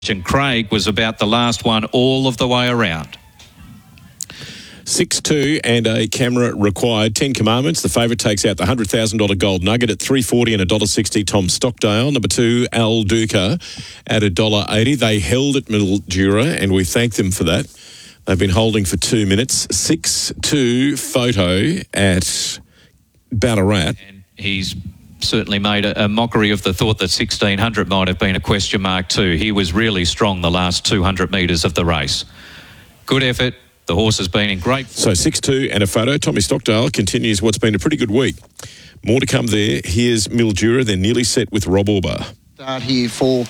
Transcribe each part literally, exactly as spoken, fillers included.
And Craig was about the last one all of the way around. six two and a camera required. Ten Commandments. The favourite takes out the one hundred thousand dollars gold nugget at three forty and one dollar sixty. Tom Stockdale. Number two, Al Duca at one dollar eighty. They held at Mildura and we thank them for that. They've been holding for two minutes. six two Photo at Ballarat. And he's certainly made a, a mockery of the thought that sixteen hundred might have been a question mark too. He was really strong the last two hundred metres of the race. Good effort. The horse has been in great form. So six two and a photo. Tommy Stockdale continues what's been a pretty good week. More to come there. Here's Mildura. They're nearly set with Rob Auber. Start here for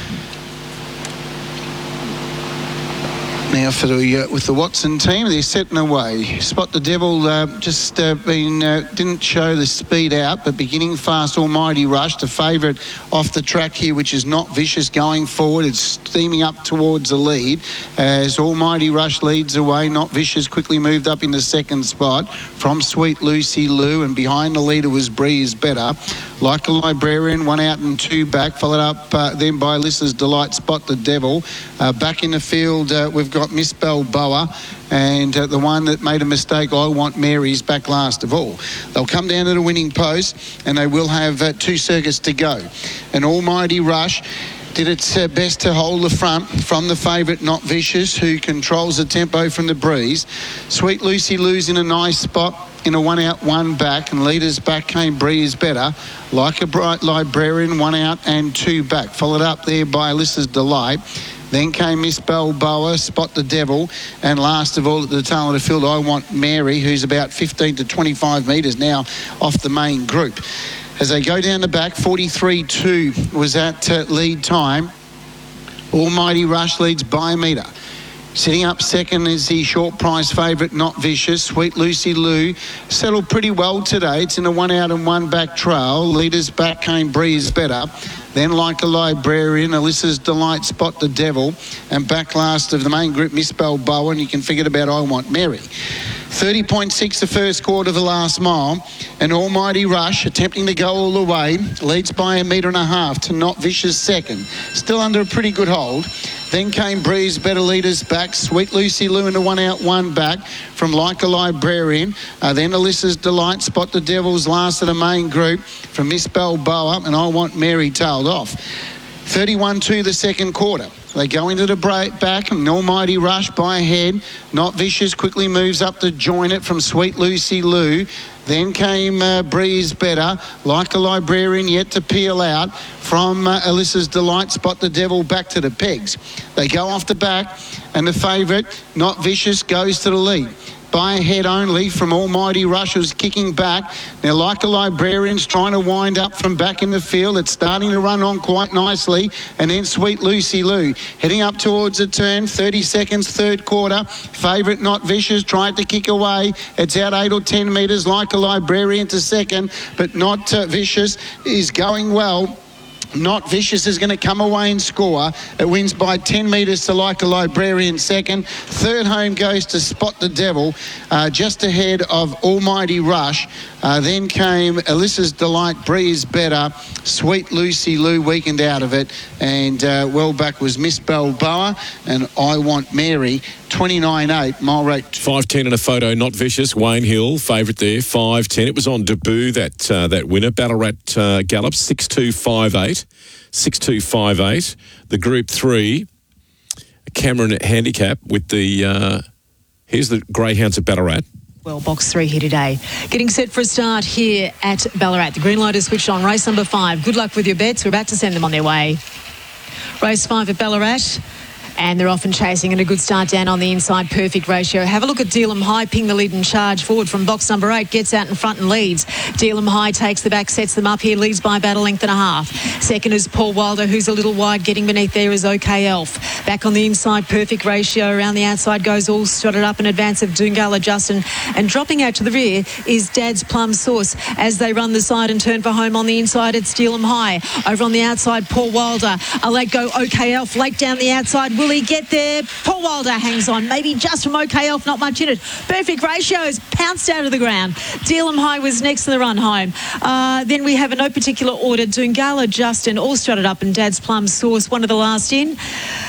now for the uh, with the Watson team. They're setting away. Spot the Devil uh, just uh, been uh, didn't show the speed out, but beginning fast. Almighty Rush, the favourite off the track here, which is Not Vicious going forward. It's steaming up towards the lead as Almighty Rush leads away. Not Vicious quickly moved up in the second spot from Sweet Lucy Lou, and behind the leader was Breeze Better. Like a Librarian, one out and two back, followed up uh, then by Alyssa's Delight, Spot the Devil. Uh, back in the field, uh, we've got Miss Balboa, and uh, the one that made a mistake, I Want Mary's, back last of all. They'll come down to the winning post, and they will have uh, two circuits to go. An Almighty Rush did its uh, best to hold the front from the favourite Not Vicious, who controls the tempo from the breeze. Sweet Lucy Lou's in a nice spot in a one out, one back, and leaders back came Breeze Better. Like a Bright Librarian, one out and two back. Followed up there by Alyssa's Delight. Then came Miss Balboa, Spot the Devil, and last of all at the tail of the field, I Want Mary, who's about fifteen to twenty-five metres now off the main group. As they go down the back, forty-three two was at uh, lead time. Almighty Rush leads by a metre. Sitting up second is the short price favourite, Not Vicious. Sweet Lucy Lou settled pretty well today. It's in a one out and one back trail. Leaders back came Breeze Better. Then Like a Librarian, Alyssa's Delight, Spot the Devil, and back last of the main group, Miss Balboa, and you can forget about I Want Mary. thirty point six the first quarter of the last mile. An Almighty Rush attempting to go all the way. Leads by a metre and a half to Not Vicious second. Still under a pretty good hold. Then came Breeze Better, leaders back. Sweet Lucy Lou in a one out, one back from Like a Librarian. Uh, then Alyssa's Delight, Spot the Devil's last of the main group from Miss Balboa, and I Want Mary tailed off. thirty-one two the second quarter. They go into the break back, and Almighty Rush by a head. Not Vicious quickly moves up to join it from Sweet Lucy Lou. Then came uh, Breeze Better, Like a Librarian yet to peel out from uh, Alyssa's Delight, Spot the Devil back to the pegs. They go off the back, and the favourite, Not Vicious, goes to the lead. By a head only from Almighty Rush, who's kicking back. Now, Like a Librarian's trying to wind up from back in the field. It's starting to run on quite nicely. And then Sweet Lucy Lou heading up towards a turn. thirty seconds, third quarter. Favourite Not Vicious tried to kick away. It's out eight or ten metres. Like a Librarian to second, but Not uh, Vicious is going well. Not Vicious is going to come away and score. It wins by ten metres to Like a Librarian second. Third home goes to Spot the Devil, uh, just ahead of Almighty Rush. Uh, then came Alyssa's Delight, Breeze Better, Sweet Lucy Lou weakened out of it, and uh, well back was Miss Balboa and I Want Mary. twenty-nine eight, mile rate. five ten and a photo, Not Vicious. Wayne Hill, favourite there, five ten. It was on debut, that uh, that winner. Ballarat uh, Gallop, six two five eight. six two five eight. The Group three, Cameron Handicap with the... Uh, here's the Greyhounds at Ballarat. Well, box three here today. Getting set for a start here at Ballarat. The green light is switched on. Race number five. Good luck with your bets. We're about to send them on their way. Race five at Ballarat. And they're often chasing, and a good start down on the inside. Perfect ratio. Have a look at Dealham High. Ping the lead and charge forward from box number eight. Gets out in front and leads. Dealham High takes the back, sets them up here. Leads by about a length and a half. Second is Paul Wilder, who's a little wide. Getting beneath there is OK Elf. Back on the inside, Perfect ratio. Around the outside goes All Strutted Up in advance of Doongala Justin. And dropping out to the rear is Dad's Plum Sauce. As they run the side and turn for home on the inside, it's Dealham High. Over on the outside, Paul Wilder. A let go OK Elf. Late down the outside. Will he get there? Paul Wilder hangs on, maybe just from OK Elf, not much in it. Perfect ratios, pounced out of the ground. Dealham High was next to the run home. Uh, then we have in no particular order, Doongala Justin, All Strutted Up, and Dad's Plum Sauce, one of the last in.